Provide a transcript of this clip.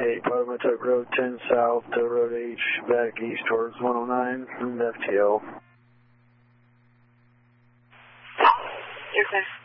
8 Potomac Road 10 South to Road H, back east towards 109 and FTL. You're good.